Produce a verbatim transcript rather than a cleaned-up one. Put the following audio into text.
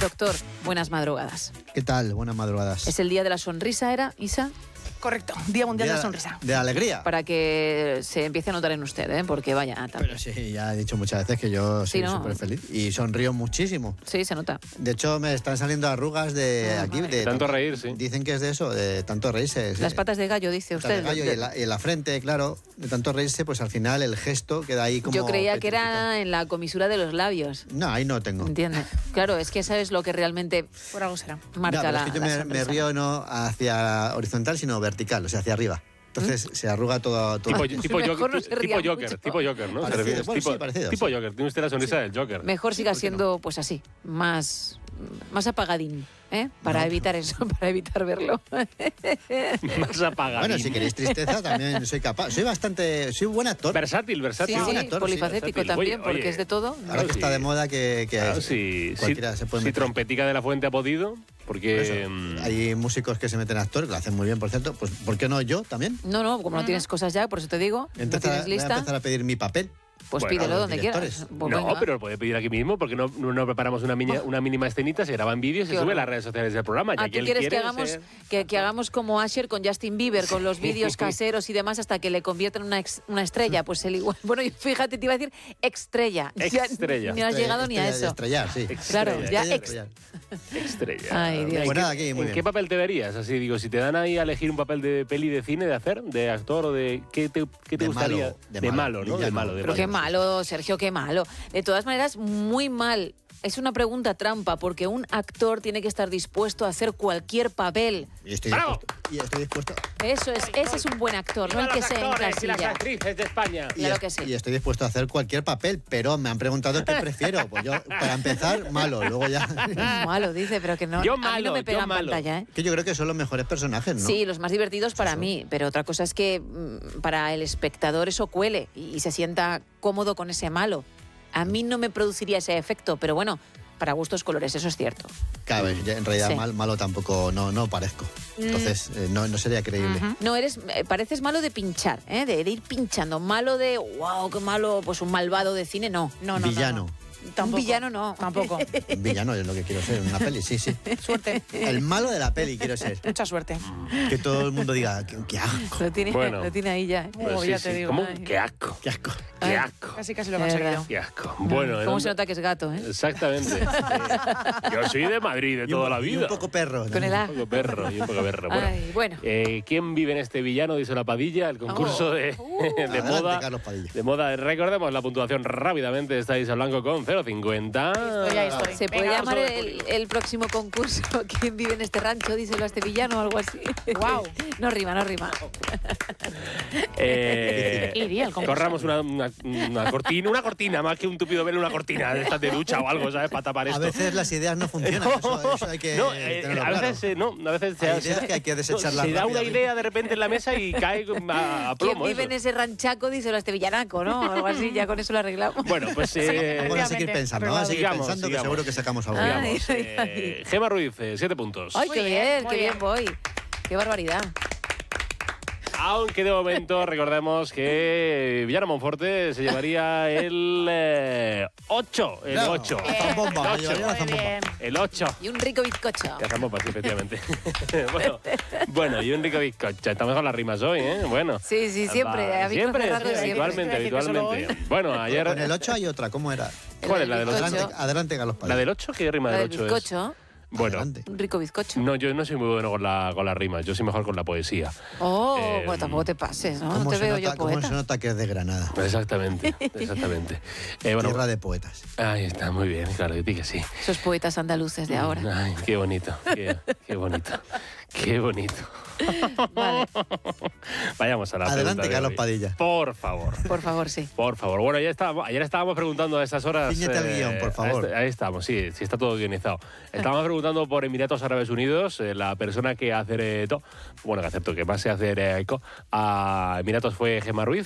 Doctor, buenas madrugadas. ¿Qué tal? Buenas madrugadas. Es el día de la sonrisa, ¿era, Isa? Correcto, Día Mundial Día de la Sonrisa. De la alegría. Para que se empiece a notar en usted, ¿eh? Porque vaya... También. Pero sí, ya he dicho muchas veces que yo soy Sí, ¿no? súper feliz y sonrío muchísimo. Sí, se nota. De hecho, me están saliendo arrugas de Ah, aquí. madre. De Tanto reír, sí. Dicen que es de eso, de tanto reírse. Las patas de gallo, dice Patas de usted. gallo y en la, y en la frente, claro. De tanto reírse, pues al final el gesto queda ahí como... Yo creía que petrificado. era en la comisura de los labios. No, ahí no tengo. ¿Entiende? Claro, es que sabes lo que realmente Por algo será. marca No, pero la, es que yo la me, me sonrisa. río no hacia horizontal, sino vertical, o sea, hacia arriba. Entonces se arruga todo... todo Tipo, tipo, Mejor Joker, no se ría tipo Joker, mucho. tipo Joker, ¿no? ¿Te Parecido, refieres? bueno, tipo, sí, parecido, tipo sí. Joker, tiene usted la sonrisa del Joker. Mejor siga ¿por qué no? siendo, pues así, más, más apagadín, ¿eh? Para No. evitar eso, para evitar verlo. Más apagado. Bueno, si queréis tristeza también soy capaz. Soy bastante... Soy buen actor. Versátil, Sí, versátil. sí, buen actor, sí, polifacético versátil. también, Oye, porque oye. es de todo. Ahora que Sí. está de moda que, que Claro, si, si, cualquiera se puede si meter. Trompetica de la Fuente ha podido, Por porque... eso, mm, hay músicos que se meten actores, lo hacen muy bien, por cierto. Pues ¿por qué no yo también? No, no, como no tienes cosas ya, por eso te digo, no Empezar, tienes voy a lista, empezar a pedir mi papel. pues Bueno, pídelo los donde directores. quieras. Pues no, venga. pero lo puede pedir aquí mismo, porque no, no, no preparamos una, miña- una mínima escenita, se graba en vídeo y se Qué sube horror. a las redes sociales del programa. Ah, ya ¿tú él quieres que quiere hagamos, ser- que, que hagamos como Asher con Justin Bieber, con los vídeos caseros y demás, hasta que le conviertan en una, ex- una estrella? Pues él igual. Bueno, yo, fíjate, te iba a decir estrella. Ya Estrella. ni has Estrella- llegado ni a estrella de eso. estrellar, sí. Claro, Estrella, ya Estrella de ex- estrellar. Estrella. Ay, Dios. ¿En Pues qué- nada, aquí, muy ¿En bien. qué papel te verías? Así digo, si te dan ahí a elegir un papel de peli, de cine, de hacer, de actor o de... ¿Qué te, qué te De gustaría? malo, de de malo, malo, ¿no? De villano. malo, de Pero malo. qué malo, Sergio, qué malo. De todas maneras, muy mal. Es una pregunta trampa, porque un actor tiene que estar dispuesto a hacer cualquier papel. Y estoy ¡Bravo! dispuesto. Y estoy dispuesto. Eso es, ese es un buen actor, no el que se y las encasilla. actrices de España. Y, Claro es- que sí. y estoy dispuesto a hacer cualquier papel, pero me han preguntado qué prefiero. Pues yo, para empezar, malo. Luego ya. Malo, dice, pero que no. Yo a mí malo, no me yo pega en malo. pantalla, ¿eh? Que yo creo que son los mejores personajes, ¿no? Sí, los más divertidos para Eso. mí, pero otra cosa es que mm, para el espectador eso cuele y, y se sienta cómodo con ese malo. A mí no me produciría ese efecto, pero bueno, para gustos colores, eso es cierto. Claro, yo en realidad Sí. mal, malo tampoco no, no parezco. Entonces, eh, no, no sería creíble. No, eres, eh, pareces malo de pinchar, ¿eh? de, de ir pinchando. Malo de, wow, qué malo, pues un malvado de cine, no. No, no, Villano. no, no. Tampoco. Un villano no. Tampoco. Villano es lo que quiero ser en una peli, sí, sí. Suerte. El malo de la peli quiero ser. Mucha suerte. Que todo el mundo diga, qué, qué asco, Lo tiene, Bueno. lo tiene ahí ya. ¿eh? Pues Oh, sí, ya sí. te digo. ¿Cómo? Ay. Qué asco. qué asco. Qué Ay. asco. Casi casi lo he De conseguido. verdad. Qué asco. Bueno, ¿Cómo ¿en se dónde- nota que es gato, eh? Exactamente. Eh, yo soy de Madrid de Y un- toda la y vida. un poco perro. Con también. el A. Un poco perro y un poco perro. Bueno, Ay, bueno. eh, ¿quién vive en este villano? Dice la Padilla, el concurso Oh. de, de Adelante, moda. Carlos Padilla. De moda. Recordemos la puntuación rápidamente. Estáis a blanco con cero coma cincuenta. Estoy ahí, estoy. ¿Se puede Venga, llamar vamos. el, el próximo concurso ¿Quién vive en este rancho? Díselo a este villano o algo así. Guau. No rima, no rima. Eh, Iría el concurso. corramos una, una, una cortina, una cortina, más que un tupido velo, una cortina de estas de ducha o algo, ¿sabes? Para tapar A esto. veces las ideas no funcionan. Eso, eso hay que no, eh, tenerlo a veces claro. eh, no, a veces Hay ideas que hay que desecharlas se da una rápidamente. idea de repente en la mesa y cae a, a ¿Quién plomo. vive eso. en ese ranchaco? Díselo a este villanaco, ¿no? O algo así, ya con eso lo arreglamos. Bueno, pues eh, Vamos a seguir Efectivamente, pensando, vamos a seguir sigamos, pensando, sigamos. que seguro que sacamos algo. Ay. digamos, eh, Gema Ruiz, eh, siete puntos. Ay, Muy qué bien, bien, muy qué bien bien. voy. Qué barbaridad. Aunque de momento recordemos que Villano Monforte se llevaría el eh, ocho. El Bravo, ocho. la zambomba, me El ocho. llevaría la Muy zambomba. bien. El ocho. Y un rico bizcocho. Ya estamos, sí, efectivamente. bueno, bueno, y un rico bizcocho. Estamos con las rimas hoy, ¿eh? Bueno. Sí, sí, siempre. Va, A mí siempre, me hace sí, siempre. habitualmente, Decir que solo habitualmente. Bueno, ayer... Con el ocho hay otra, ¿cómo era? ¿Cuál es la del ocho? Adelante, bizcocho. adelante Carlos Padilla. ¿La del ocho? ¿Qué rima La del del ocho es? bizcocho. Bueno, Adelante. Un rico bizcocho. no, yo no soy muy bueno con, la, con las rimas. Yo soy mejor con la poesía. Oh, Eh, bueno, tampoco te pases, ¿no? No ¿Cómo te se veo nota, yo cómo poeta. se nota que es de Granada? Exactamente, exactamente. Eh, bueno, Tierra de poetas. ahí está, muy bien, claro, yo di que sí. Esos poetas andaluces de ahora. Ay, qué bonito, qué, qué bonito, qué bonito. Vale, Vayamos a la Adelante, pregunta de Carlos hoy. Padilla. Por favor. por favor, sí. Por favor. Bueno, ya estábamos, ayer estábamos preguntando a estas horas. Cíñete al guión, por favor. Ahí, ahí estamos, sí, sí está todo guionizado. Estábamos preguntando por Emiratos Árabes Unidos, eh, la persona que acertó, bueno, que aceptó, que más se acercó a Emiratos fue Gema Ruiz,